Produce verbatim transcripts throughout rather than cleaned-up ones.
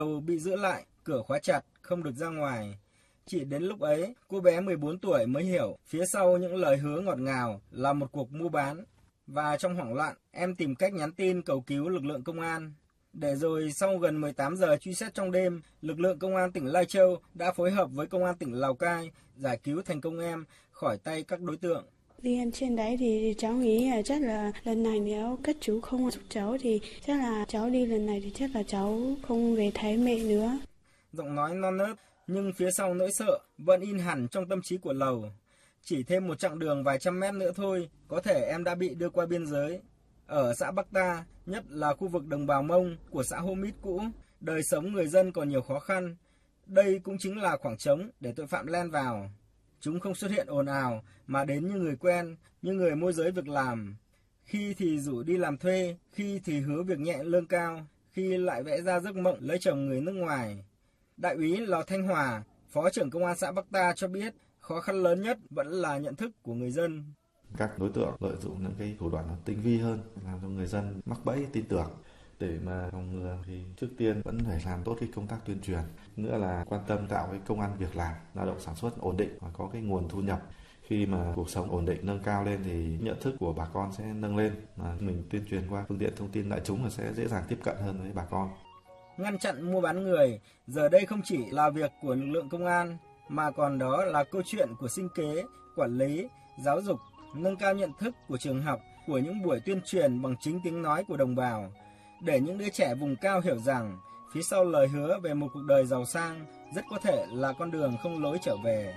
Lầu bị giữ lại, cửa khóa chặt, không được ra ngoài. Chỉ đến lúc ấy, cô bé mười bốn tuổi mới hiểu phía sau những lời hứa ngọt ngào là một cuộc mua bán. Và trong hoảng loạn, em tìm cách nhắn tin cầu cứu lực lượng công an. Để rồi sau gần mười tám giờ truy xét trong đêm, lực lượng công an tỉnh Lai Châu đã phối hợp với công an tỉnh Lào Cai giải cứu thành công em khỏi tay các đối tượng. Đi ăn trên đấy thì cháu nghĩ là chắc là lần này nếu các chú không giúp cháu thì chắc là cháu đi lần này thì chắc là cháu không về thấy mẹ nữa. Giọng nói non nớt nhưng phía sau nỗi sợ vẫn in hẳn trong tâm trí của Lầu. Chỉ thêm một chặng đường vài trăm mét nữa thôi, có thể em đã bị đưa qua biên giới. Ở xã Bắc Ta, nhất là khu vực đồng bào Mông của xã Hô Mít cũ, đời sống người dân còn nhiều khó khăn. Đây cũng chính là khoảng trống để tội phạm len vào. Chúng không xuất hiện ồn ào mà đến như người quen, như người môi giới việc làm. Khi thì rủ đi làm thuê, khi thì hứa việc nhẹ lương cao, khi lại vẽ ra giấc mộng lấy chồng người nước ngoài. Đại úy Lò Thanh Hòa, Phó trưởng Công an xã Bắc Ta cho biết, khó khăn lớn nhất vẫn là nhận thức của người dân. Các đối tượng lợi dụng những cái thủ đoạn tinh vi hơn, làm cho người dân mắc bẫy tin tưởng. Để mà phòng ngừa thì trước tiên vẫn phải làm tốt cái công tác tuyên truyền, nữa là quan tâm tạo cái công ăn việc làm, lao động sản xuất ổn định và có cái nguồn thu nhập. Khi mà cuộc sống ổn định nâng cao lên thì nhận thức của bà con sẽ nâng lên, mà mình tuyên truyền qua phương tiện thông tin đại chúng là sẽ dễ dàng tiếp cận hơn với bà con. Ngăn chặn mua bán người giờ đây không chỉ là việc của lực lượng công an mà còn đó là câu chuyện của sinh kế, quản lý, giáo dục, nâng cao nhận thức của trường học, của những buổi tuyên truyền bằng chính tiếng nói của đồng bào, để những đứa trẻ vùng cao hiểu rằng phía sau lời hứa về một cuộc đời giàu sang rất có thể là con đường không lối trở về.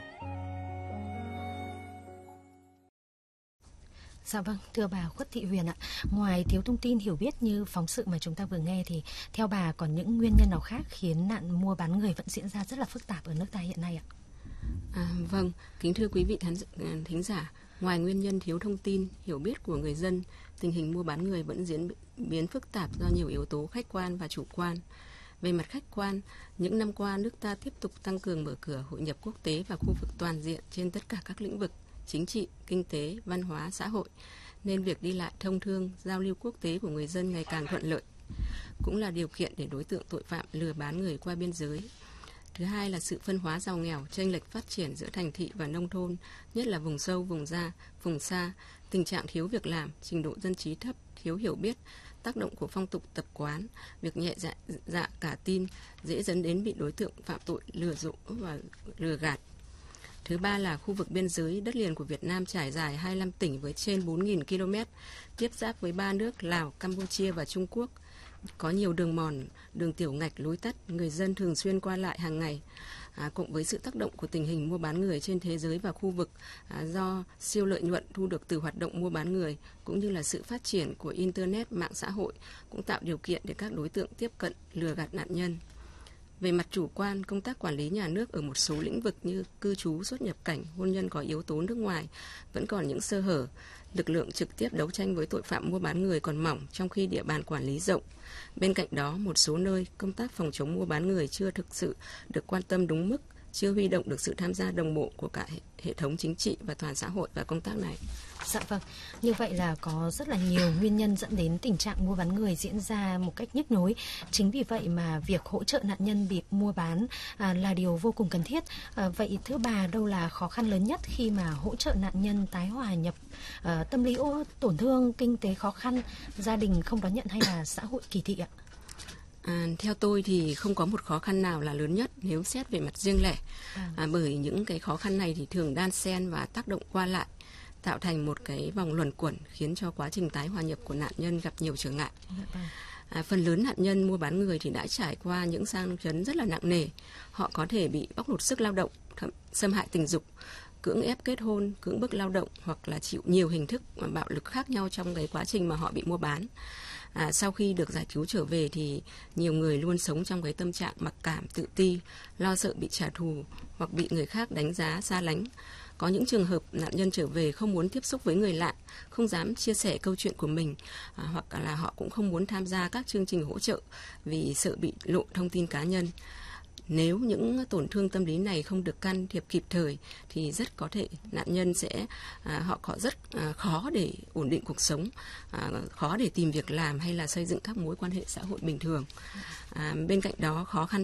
Dạ vâng, thưa bà Khuất Thị Huyền ạ, ngoài thiếu thông tin hiểu biết như phóng sự mà chúng ta vừa nghe thì theo bà còn những nguyên nhân nào khác khiến nạn mua bán người vẫn diễn ra rất là phức tạp ở nước ta hiện nay ạ? À, vâng, kính thưa quý vị thính giả, ngoài nguyên nhân thiếu thông tin, hiểu biết của người dân, tình hình mua bán người vẫn diễn biến phức tạp do nhiều yếu tố khách quan và chủ quan. Về mặt khách quan, những năm qua nước ta tiếp tục tăng cường mở cửa hội nhập quốc tế và khu vực toàn diện trên tất cả các lĩnh vực chính trị, kinh tế, văn hóa, xã hội, nên việc đi lại thông thương, giao lưu quốc tế của người dân ngày càng thuận lợi, cũng là điều kiện để đối tượng tội phạm lừa bán người qua biên giới. Thứ hai là sự phân hóa giàu nghèo, chênh lệch phát triển giữa thành thị và nông thôn, nhất là vùng sâu, vùng xa, vùng xa, tình trạng thiếu việc làm, trình độ dân trí thấp, thiếu hiểu biết, tác động của phong tục tập quán, việc nhẹ dạ, dạ cả tin dễ dẫn đến bị đối tượng phạm tội lừa dối và lừa gạt. Thứ ba là khu vực biên giới, đất liền của Việt Nam trải dài hai mươi lăm tỉnh với trên bốn nghìn ki lô mét, tiếp giáp với ba nước Lào, Campuchia và Trung Quốc. Có nhiều đường mòn, đường tiểu ngạch, lối tắt, người dân thường xuyên qua lại hàng ngày. À, cộng với sự tác động của tình hình mua bán người trên thế giới và khu vực à, do siêu lợi nhuận thu được từ hoạt động mua bán người, cũng như là sự phát triển của Internet, mạng xã hội cũng tạo điều kiện để các đối tượng tiếp cận, lừa gạt nạn nhân. Về mặt chủ quan, công tác quản lý nhà nước ở một số lĩnh vực như cư trú, xuất nhập cảnh, hôn nhân có yếu tố nước ngoài vẫn còn những sơ hở. Lực lượng trực tiếp đấu tranh với tội phạm mua bán người còn mỏng trong khi địa bàn quản lý rộng. Bên cạnh đó, một số nơi công tác phòng chống mua bán người chưa thực sự được quan tâm đúng mức, chưa huy động được sự tham gia đồng bộ của cả hệ thống chính trị và toàn xã hội vào công tác này. Dạ vâng, như vậy là có rất là nhiều nguyên nhân dẫn đến tình trạng mua bán người diễn ra một cách nhức nhối. Chính vì vậy mà việc hỗ trợ nạn nhân bị mua bán à, là điều vô cùng cần thiết. À, vậy thưa bà, đâu là khó khăn lớn nhất khi mà hỗ trợ nạn nhân tái hòa nhập, à, tâm lý tổn thương, kinh tế khó khăn, gia đình không đón nhận hay là xã hội kỳ thị ạ? À, theo tôi thì không có một khó khăn nào là lớn nhất nếu xét về mặt riêng lẻ, à. À, bởi những cái khó khăn này thì thường đan xen và tác động qua lại, tạo thành một cái vòng luẩn quẩn khiến cho quá trình tái hòa nhập của nạn nhân gặp nhiều trở ngại. À, phần lớn nạn nhân mua bán người thì đã trải qua những sang chấn rất là nặng nề. Họ có thể bị bóc lột sức lao động, xâm hại tình dục, cưỡng ép kết hôn, cưỡng bức lao động hoặc là chịu nhiều hình thức bạo lực khác nhau trong cái quá trình mà họ bị mua bán. À, sau khi được giải cứu trở về thì nhiều người luôn sống trong cái tâm trạng mặc cảm, tự ti, lo sợ bị trả thù hoặc bị người khác đánh giá, xa lánh. Có những trường hợp nạn nhân trở về không muốn tiếp xúc với người lạ, không dám chia sẻ câu chuyện của mình, à, hoặc là họ cũng không muốn tham gia các chương trình hỗ trợ vì sợ bị lộ thông tin cá nhân. Nếu những tổn thương tâm lý này không được can thiệp kịp thời thì rất có thể nạn nhân sẽ à, họ có rất à, khó để ổn định cuộc sống, à, khó để tìm việc làm hay là xây dựng các mối quan hệ xã hội bình thường. À, bên cạnh đó khó khăn